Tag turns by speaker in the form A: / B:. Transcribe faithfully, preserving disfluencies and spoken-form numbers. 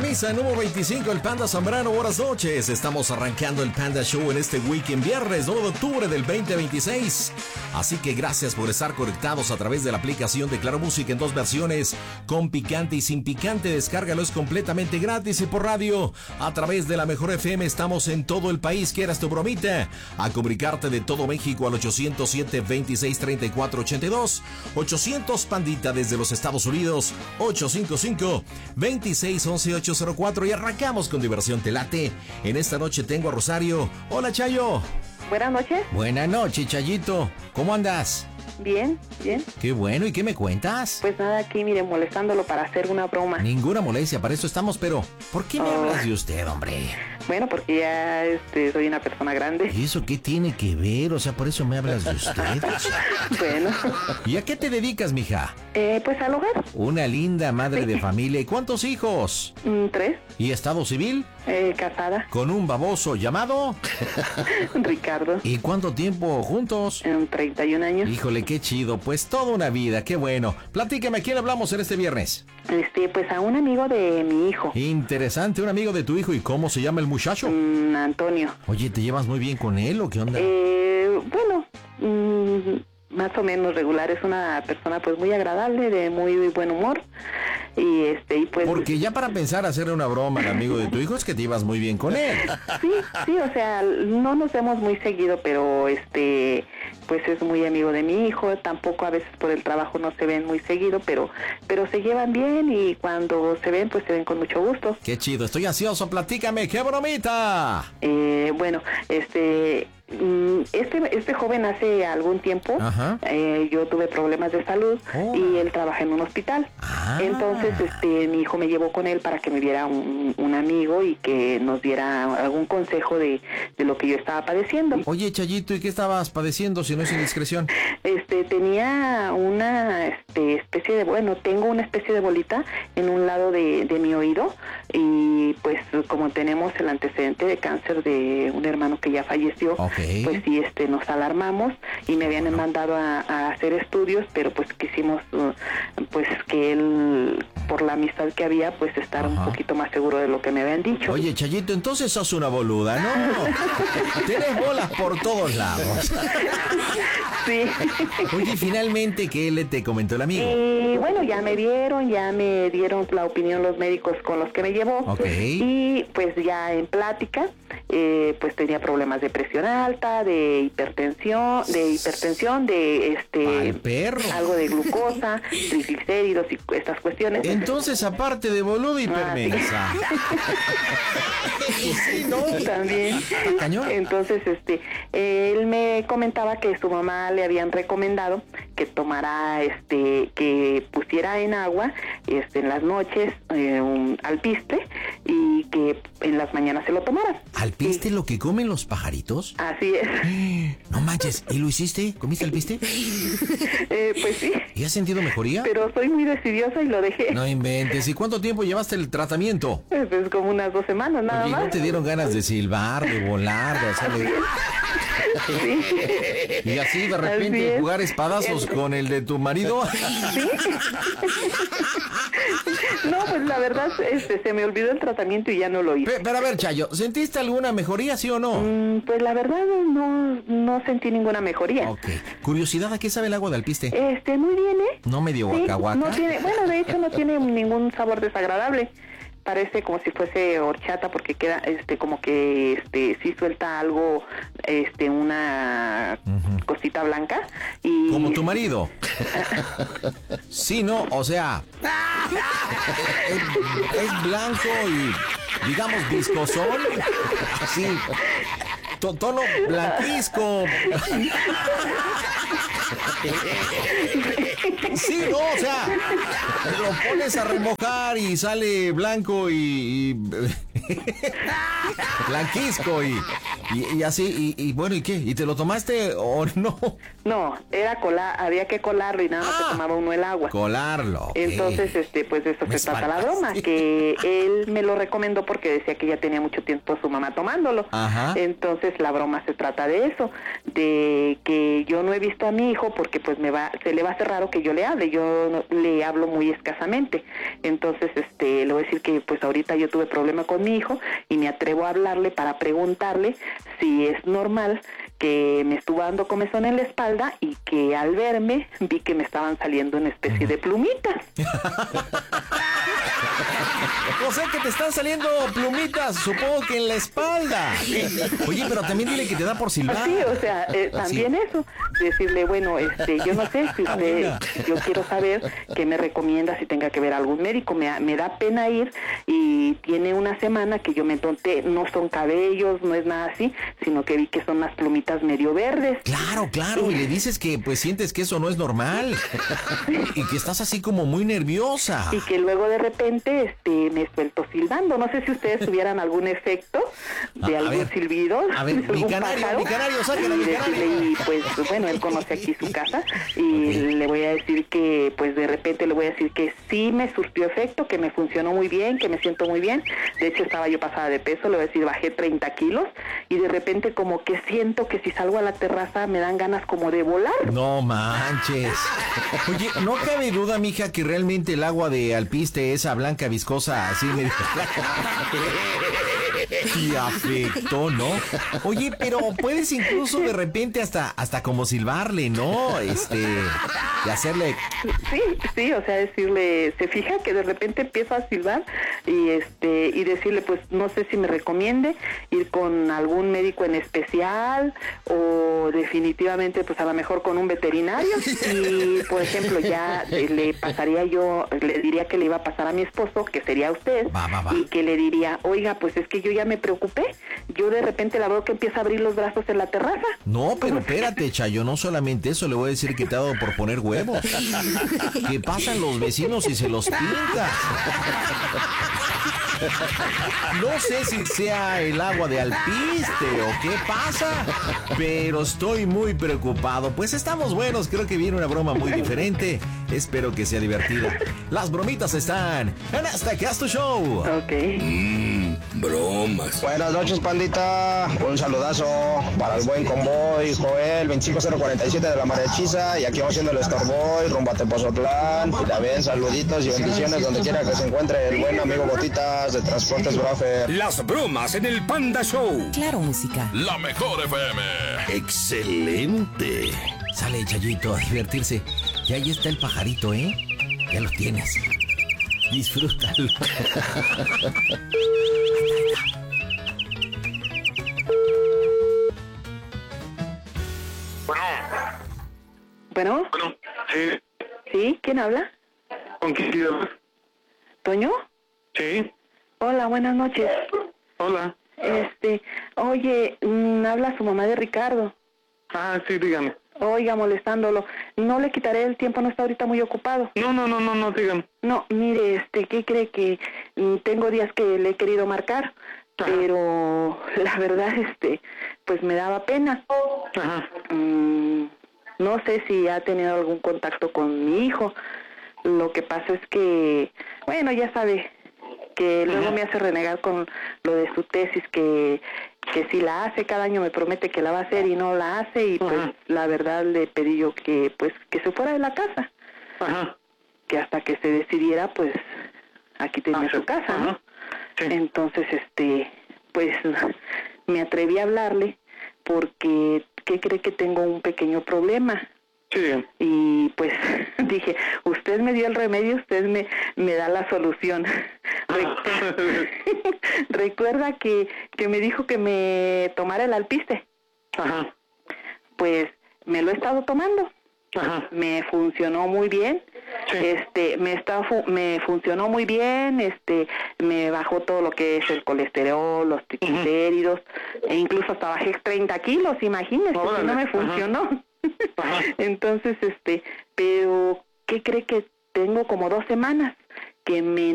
A: sintoniza número veinticinco, el Panda Zambrano, buenas noches. Estamos arrancando el Panda Show en este weekend, viernes nueve de octubre del veinte veintiséis. Así que gracias por estar conectados a través de la aplicación de Claro Música en dos versiones, con picante y sin picante. Descárgalo, es completamente gratis. Y por radio, a través de la Mejor F M, estamos en todo el país. ¿Quieras tu bromita? A comunicarte de todo México al ochocientos siete, veintiséis, treinta y cuatro, ochenta y dos. ochocientos Pandita desde los Estados Unidos, ocho cinco cinco, veintiséis, once, ochocientos cuatro. Y arrancamos con diversión. Te late. En esta noche tengo a Rosario. Hola, Chayo.
B: Buenas noches.
A: Buenas noches, Chayito. ¿Cómo andas?
B: Bien, bien.
A: Qué bueno, ¿y qué me cuentas?
B: Pues nada, aquí, mire, molestándolo para hacer una broma.
A: Ninguna molestia, para eso estamos, pero ¿por qué me
B: Oh.
A: hablas de usted, hombre?
B: Bueno, porque ya este, soy una persona grande.
A: ¿Y eso qué tiene que ver? O sea, por eso me hablas de usted.
B: Bueno,
A: ¿Y a qué te dedicas, mija?
B: eh, pues al hogar.
A: Una linda madre de familia. ¿Y cuántos hijos?
B: Mm, tres,
A: ¿Y estado civil?
B: eh, casada,
A: Con un baboso llamado.
B: Ricardo,
A: ¿Y cuánto tiempo juntos?
B: en treinta y un años.
A: Híjole, qué chido. Pues toda una vida, qué bueno. Platícame, ¿a quién hablamos en este viernes?
B: Este, pues a un amigo de mi hijo,
A: Interesante, un amigo de tu hijo. ¿Y cómo se llama el muchacho?
B: mm, Antonio.
A: Oye, ¿te llevas muy bien con él o qué onda?
B: Eh, bueno, mm, más o menos regular. Es una persona pues muy agradable, de muy buen humor. Y este, y pues...
A: Porque ya para pensar hacerle una broma al amigo de tu hijo es que te llevas muy bien con él.
B: Sí, sí, o sea, no nos vemos muy seguido, pero este, pues es muy amigo de mi hijo. Tampoco a veces por el trabajo no se ven muy seguido, pero, pero se llevan bien y cuando se ven, pues se ven con mucho gusto.
A: Qué chido, estoy ansioso, platícame, qué bromita.
B: Eh, bueno, este, mm, este, este joven hace algún tiempo,
A: Ajá.
B: eh, yo tuve problemas de salud
A: Oh.
B: y él trabaja en un hospital.
A: Ah.
B: Entonces, este, mi hijo me llevó con él para que me viera un, un amigo y que nos diera algún consejo de, de lo que yo estaba padeciendo.
A: Oye, Chayito, ¿y qué estabas padeciendo si no es indiscreción?
B: Este, tenía una este, especie de, bueno, tengo una especie de bolita en un lado de, de mi oído y pues como tenemos el antecedente de cáncer de un hermano que ya falleció,
A: Ok.
B: pues sí, este, nos alarmamos y me habían mandado a, a hacer estudios, pero pues quisimos, uh, pues que él, por la amistad que había, pues estar
A: Ajá.
B: un poquito más seguro de lo que me habían dicho.
A: Oye, Chayito, entonces sos una boluda, ¿no? Tienes bolas por todos lados.
B: Sí.
A: Oye, finalmente, ¿qué le te comentó el amigo?
B: Y bueno, ya me vieron, ya me dieron la opinión los médicos con los que me llevó.
A: Ok.
B: Y pues ya en plática, eh, pues tenía problemas de presión alta, de hipertensión, de hipertensión, de este
A: ¡Al perro!
B: algo de glucosa, triglicéridos y estas cuestiones.
A: Entonces, aparte de boludo y
B: Ah,
A: hipermensa. Sí, ¿no?
B: También.
A: Cañón.
B: Entonces, este, él me comentaba que su mamá le habían recomendado que tomara, este, que pusiera en agua, este, en las noches eh, un alpiste y que en las mañanas se lo tomara.
A: ¿Alpiste
B: Sí.
A: lo que comen los pajaritos?
B: Así es.
A: No manches, ¿y lo hiciste? ¿Comiste alpiste?
B: Eh, pues sí,
A: ¿Y has sentido mejoría?
B: pero soy muy decidiosa y lo dejé.
A: No inventes. ¿Y cuánto tiempo llevaste el tratamiento?
B: Pues como unas dos semanas nada
A: Oye,
B: más.
A: ¿no te dieron ganas de silbar, de volar, de hacerle...
B: Sí.
A: Y así de
B: Así
A: repente
B: es.
A: jugar espadazos con el de tu marido?
B: ¿Sí? No, pues la verdad, este, se me olvidó el tratamiento y ya no lo hice.
A: Pe- Pero a ver, Chayo, ¿sentiste alguna mejoría, sí o no?
B: Mm, pues la verdad no, no sentí ninguna mejoría.
A: Ok. Curiosidad, ¿a qué sabe el agua de alpiste?
B: Este, muy bien, ¿eh?
A: ¿No medio
B: Sí,
A: guacahuaca?
B: no tiene, bueno, de hecho no tiene ningún sabor desagradable. Parece como si fuese horchata porque queda, este, como que, este, sí suelta algo, este, una
A: Ujú.
B: cosita blanca y...
A: Como tu marido. Sí, no, o sea, es, es blanco y, digamos, viscosón. Así, to- tono blanquisco. Sí, no, o sea, lo pones a remojar y sale blanco y... y blanquisco y, y, y así, y, y bueno, ¿y qué? ¿Y te lo tomaste o no?
B: No, era colar, había que colarlo y nada más
A: Ah.
B: se tomaba uno el agua.
A: Colarlo. ok.
B: Entonces, este, pues de eso
A: Me
B: se trata la
A: espantas.
B: broma, que él me lo recomendó porque decía que ya tenía mucho tiempo su mamá tomándolo.
A: Ajá.
B: Entonces la broma se trata de eso, de que yo no he visto a mi hijo porque porque pues me va, se le va a hacer raro que yo le hable, yo no, le hablo muy escasamente. Entonces, este, le voy a decir que pues ahorita yo tuve problema con mi hijo y me atrevo a hablarle para preguntarle si es normal que me estuvo dando comezón en la espalda y que al verme vi que me estaban saliendo una especie de plumitas.
A: O sea que te están saliendo plumitas, supongo que en la espalda. Oye, pero también dile que te da por silbar.
B: Sí, o sea, eh, también sí. Eso, decirle, bueno, este, yo no sé si usted, yo quiero saber qué me recomienda, si tenga que ver a algún médico, me, me da pena ir y tiene una semana que yo me tonté, no son cabellos, no es nada así, sino que vi que son unas plumitas medio verdes.
A: Claro, claro, y le dices que pues sientes que eso no es normal y que estás así como muy nerviosa.
B: Y que luego de repente este, me suelto silbando, no sé si ustedes tuvieran algún efecto de
A: a,
B: algún
A: a ver,
B: silbido.
A: A ver, mi canario,
B: pájaro,
A: mi canario, sáquenlo, mi canario.
B: Y pues bueno, él conoce aquí su casa y okay. Le voy a decir que pues de repente le voy a decir que sí me surtió efecto, que me funcionó muy bien, que me siento muy bien. De hecho estaba yo pasada de peso, le voy a decir bajé treinta kilos y de repente como que siento que si salgo a la terraza me dan ganas como de volar.
A: No manches. Oye, no cabe duda, mija, que realmente el agua de Alpiste, esa blanca viscosa, así me... Y afectó, ¿no? Oye, pero puedes incluso de repente hasta hasta como silbarle, ¿no? Este, y hacerle...
B: Sí, sí, o sea, decirle, se fija que de repente empieza a silbar y este y decirle, pues no sé si me recomiende ir con algún médico en especial o definitivamente pues a lo mejor con un veterinario y por ejemplo ya le pasaría yo, le diría que le iba a pasar a mi esposo, que sería usted,
A: va, va, va.
B: Y que le diría, oiga, pues es que yo ya me preocupé, yo de repente la veo que empieza a abrir los brazos en la terraza.
A: No, pero espérate, Chayo, no solamente eso, le voy a decir que te ha dado por poner huevos. Que pasan los vecinos y se los pintas. No sé si sea el agua de Alpiste o qué pasa, pero estoy muy preocupado. Pues estamos buenos, creo que viene una broma muy diferente. Espero que sea divertida. Las bromitas están en este Casto Show.
B: Ok.
C: Mmm, bromas.
D: Buenas noches, pandita. Un saludazo para el buen convoy, Joel, veinticinco cero cuarenta y siete de la Marechiza. Y aquí vamos siendo el Starboy, rumbo a Tepozotlán. Y también saluditos y bendiciones donde quiera que se encuentre el buen amigo Botitas de Transportes Brafer.
C: Las bromas en el Panda Show.
E: Claro, música.
F: La mejor F M.
C: Excelente.
A: Sale, Chayito, a divertirse. Y ahí está el pajarito, ¿eh? Ya lo tienes. Disfrútalo.
G: Bueno.
B: Bueno.
G: Bueno, sí.
B: ¿Sí? ¿Quién habla?
G: ¿Con quién quiero hablar?
B: ¿Toño?
G: Sí.
B: Hola, buenas noches.
G: Hola.
B: Este, oye, mmm, habla su mamá de Ricardo.
G: Ah, sí, dígame.
B: Oiga, molestándolo. No le quitaré el tiempo, no está ahorita muy ocupado.
G: No, no, no, no, no, dígame.
B: No, mire, este, ¿qué cree que mm, tengo días que le he querido marcar? Ajá. Pero la verdad, este, pues me daba pena.
G: Ajá.
B: Mm, no sé si ha tenido algún contacto con mi hijo. Lo que pasa es que, bueno, ya sabe, que luego Ajá. me hace renegar con lo de su tesis, que que si la hace, cada año me promete que la va a hacer y no la hace, y pues Ajá. la verdad le pedí yo que pues que se fuera de la casa. Ajá. Que hasta que se decidiera, pues aquí tenía ah, su casa, ¿no? Sí. Entonces, este, pues me atreví a hablarle porque, ¿qué cree? Que tengo un pequeño problema.
G: Sí.
B: Y pues dije, usted me dio el remedio, usted me, me da la solución. Recuerda que, que me dijo que me tomara el Alpiste.
G: Ajá.
B: Pues me lo he estado tomando. Ajá. Me funcionó muy bien. Sí. Este, me está fu- me funcionó muy bien, este, me bajó todo lo que es el colesterol, los triglicéridos, uh-huh. e incluso hasta bajé treinta kilos, imagínese, si no me funcionó. Ajá. Ajá. Entonces, este, pero ¿qué cree? Que tengo como dos semanas que me